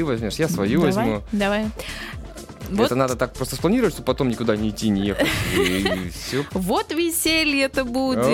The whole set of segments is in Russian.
свою возьмешь, я свою возьму. Давай. Это надо так просто спланировать, чтобы потом никуда не идти, не ехать. И все. Вот веселье-то будет.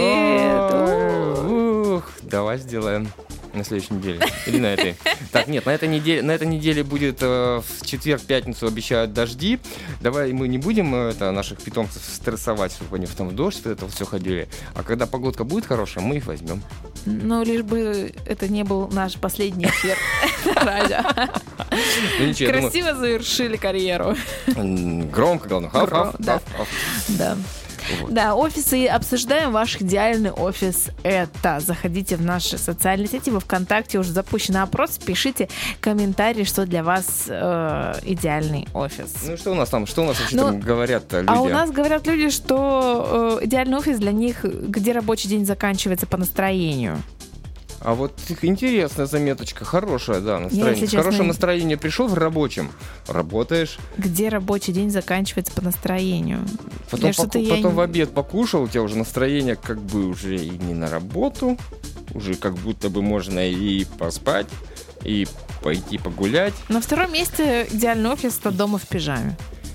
Ух, давай сделаем на следующей неделе. Или на этой. Так, нет, на этой неделе будет в четверг, пятницу обещают дожди. Давай мы не будем наших питомцев стрессовать, чтобы они в дождь это все ходили. А когда погодка будет хорошая, мы их возьмем. Ну, лишь бы это не был наш последний эфир радио. Красиво завершили карьеру. Громко, главное. Да. Вот. Да, офисы. Обсуждаем ваш идеальный офис. Это заходите в наши социальные сети, во ВКонтакте уже запущен опрос, пишите комментарии, что для вас идеальный офис. Ну что у нас вообще там говорят люди? А у нас говорят люди, что идеальный офис для них, где рабочий день заканчивается по настроению. А вот интересная заметочка, хорошая, да, настроение. С хорошим настроением пришел в рабочем, работаешь. Где рабочий день заканчивается по настроению. Потом в обед покушал, у тебя уже настроение как бы уже и не на работу, уже как будто бы можно и поспать, и пойти погулять. На втором месте идеальный офис — это дома в пижаме.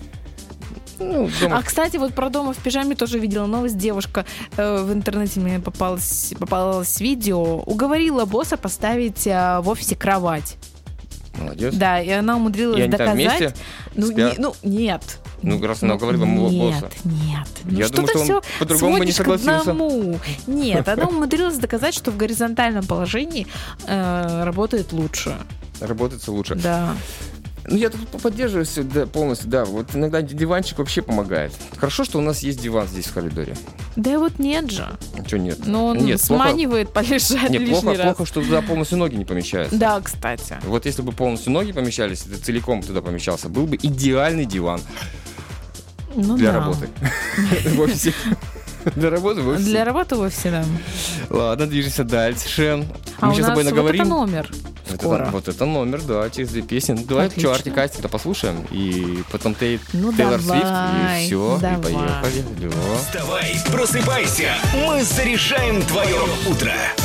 А, кстати, вот про дома в пижаме тоже видела новость. Девушка в интернете мне попалось видео. Уговорила босса поставить в офисе кровать. Молодец. Да, и она умудрилась доказать. Нет. Раз она уговорила босса. Нет. Я думаю, что он по-другому бы не согласился. Нет, она умудрилась доказать, что в горизонтальном положении работает лучше. Работается лучше. Да. Ну, я тут поддерживаю все полностью, да. Вот иногда диванчик вообще помогает. Хорошо, что у нас есть диван здесь в коридоре. Да вот нет же. Что нет? Но он сманивает полежать лишний раз. Плохо, что туда полностью ноги не помещаются. Да, кстати. Вот если бы полностью ноги помещались, ты целиком туда помещался, был бы идеальный диван для работы в офисе. Для работы в офисе. Для работы в офисе, да. Ладно, движемся дальше. Мы сейчас с тобой наговорим. Вот это номер. Вот это номер, да, через 2 песни. Ну, давай чартик Астика послушаем. И потом Тейлор Свифт. И все, и поехали. Вставай, просыпайся. Мы заряжаем твое утро.